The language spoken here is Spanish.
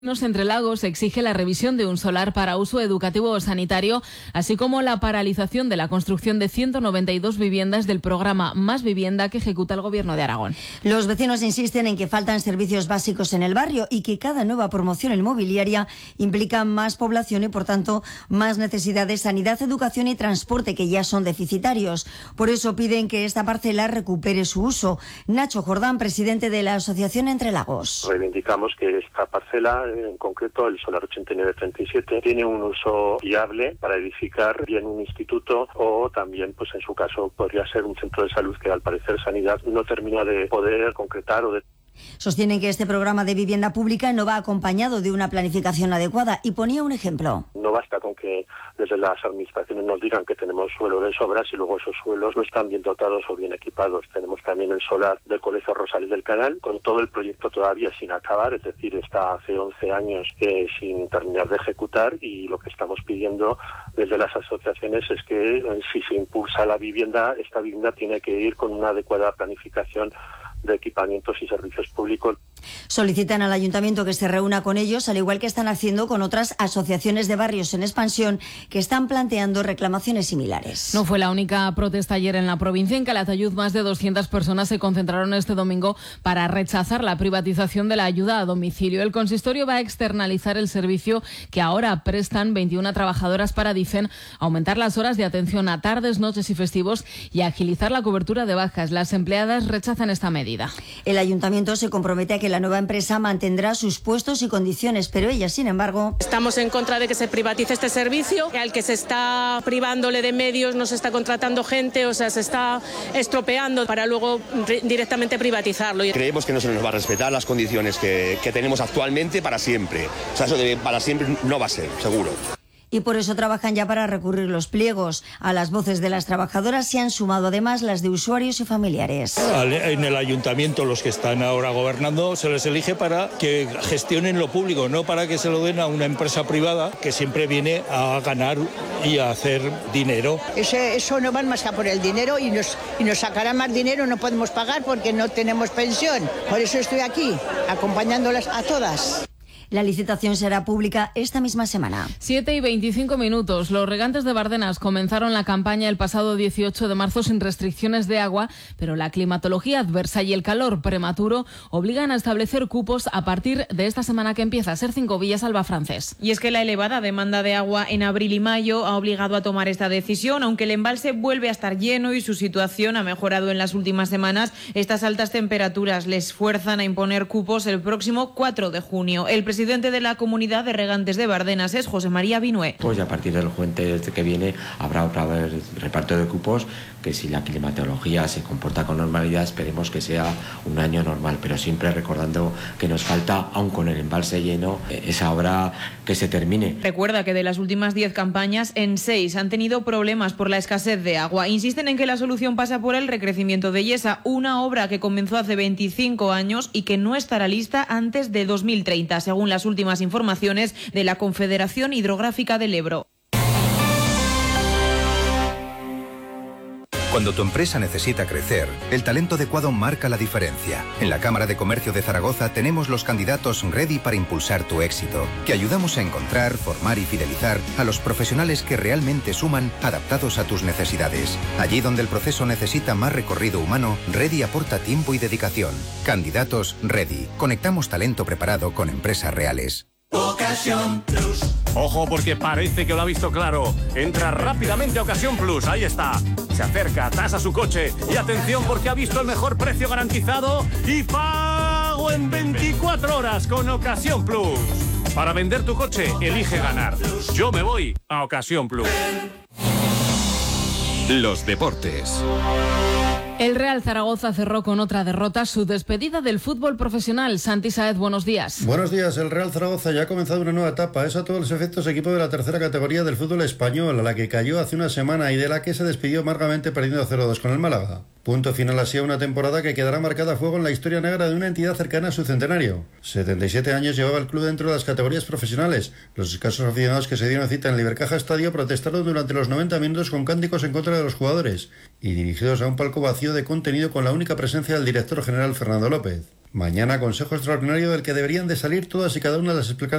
Entre Lagos exige la revisión de un solar para uso educativo o sanitario, así como la paralización de la construcción de 192 viviendas del programa Más Vivienda que ejecuta el Gobierno de Aragón. Los vecinos insisten en que faltan servicios básicos en el barrio y que cada nueva promoción inmobiliaria implica más población y, por tanto, más necesidad de sanidad, educación y transporte, que ya son deficitarios. Por eso piden que esta parcela recupere su uso. Nacho Jordán, presidente de la Asociación Entre Lagos. Reivindicamos que esta parcela, en concreto el solar 8937, tiene un uso viable para edificar bien un instituto o también, pues en su caso, podría ser un centro de salud que al parecer Sanidad no termina de poder concretar o de... Sostienen que este programa de vivienda pública no va acompañado de una planificación adecuada y ponía un ejemplo. No basta con que desde las administraciones nos digan que tenemos suelo de sobras y luego esos suelos no están bien dotados o bien equipados. Tenemos también el solar del Colegio Rosales del Canal, con todo el proyecto todavía sin acabar, es decir, está hace 11 años sin terminar de ejecutar, y lo que estamos pidiendo desde las asociaciones es que si se impulsa la vivienda, esta vivienda tiene que ir con una adecuada planificación de equipamientos y servicios públicos. Solicitan al ayuntamiento que se reúna con ellos, al igual que están haciendo con otras asociaciones de barrios en expansión que están planteando reclamaciones similares. No fue la única protesta ayer en la provincia. En Calatayud, más de 200 personas se concentraron este domingo para rechazar la privatización de la ayuda a domicilio. El consistorio va a externalizar el servicio que ahora prestan 21 trabajadoras para, dicen, aumentar las horas de atención a tardes, noches y festivos y agilizar la cobertura de bajas. Las empleadas rechazan esta medida. El ayuntamiento se compromete a que la nueva empresa mantendrá sus puestos y condiciones, pero ellas, sin embargo... Estamos en contra de que se privatice este servicio, al que se está privándole de medios, no se está contratando gente, o sea, se está estropeando para luego directamente privatizarlo. Creemos que no se nos va a respetar las condiciones que tenemos actualmente para siempre. O sea, eso de para siempre no va a ser, seguro. Y por eso trabajan ya para recurrir los pliegos. A las voces de las trabajadoras se han sumado además las de usuarios y familiares. En el ayuntamiento, los que están ahora gobernando, se les elige para que gestionen lo público, no para que se lo den a una empresa privada que siempre viene a ganar y a hacer dinero. Eso no van más que por el dinero y nos sacará más dinero, no podemos pagar porque no tenemos pensión. Por eso estoy aquí, acompañándolas a todas. La licitación será pública esta misma semana. 7:25. Los regantes de Bardenas comenzaron la campaña el pasado 18 de marzo sin restricciones de agua, pero la climatología adversa y el calor prematuro obligan a establecer cupos a partir de esta semana que empieza. Ser 5 Villas, Alba Francés. Y es que la elevada demanda de agua en abril y mayo ha obligado a tomar esta decisión, aunque el embalse vuelve a estar lleno y su situación ha mejorado en las últimas semanas. Estas altas temperaturas les fuerzan a imponer cupos el próximo 4 de junio. El presidente de la Comunidad de Regantes de Bardenas es José María Vinué. Pues a partir del jueves que viene habrá otra vez reparto de cupos, que si la climatología se comporta con normalidad esperemos que sea un año normal, pero siempre recordando que nos falta, aun con el embalse lleno, esa obra que se termine. Recuerda que de las últimas 10 campañas, en 6 han tenido problemas por la escasez de agua. Insisten en que la solución pasa por el recrecimiento de Yesa, una obra que comenzó hace 25 años y que no estará lista antes de 2030, según las últimas informaciones de la Confederación Hidrográfica del Ebro. Cuando tu empresa necesita crecer, el talento adecuado marca la diferencia. En la Cámara de Comercio de Zaragoza tenemos los candidatos ready para impulsar tu éxito, que ayudamos a encontrar, formar y fidelizar a los profesionales que realmente suman, adaptados a tus necesidades. Allí donde el proceso necesita más recorrido humano, Ready aporta tiempo y dedicación. Candidatos Ready. Conectamos talento preparado con empresas reales. Ocasión Plus. Ojo, porque parece que lo ha visto claro. Entra rápidamente a Ocasión Plus, ahí está. Se acerca, tasa su coche y atención porque ha visto el mejor precio garantizado y pago en 24 horas con Ocasión Plus. Para vender tu coche, elige ganar. Yo me voy a Ocasión Plus. Los deportes. El Real Zaragoza cerró con otra derrota su despedida del fútbol profesional. Santi Sáez, buenos días. Buenos días. El Real Zaragoza ya ha comenzado una nueva etapa. Es a todos los efectos equipo de la tercera categoría del fútbol español, a la que cayó hace una semana y de la que se despidió amargamente perdiendo 0-2 con el Málaga. Punto final así a una temporada que quedará marcada a fuego en la historia negra de una entidad cercana a su centenario. 77 años llevaba el club dentro de las categorías profesionales. Los escasos aficionados que se dieron cita en el Ibercaja Estadio protestaron durante los 90 minutos con cánticos en contra de los jugadores y dirigidos a un palco vacío de contenido con la única presencia del director general Fernando López. Mañana consejo extraordinario del que deberían de salir todas y cada una de las explicaciones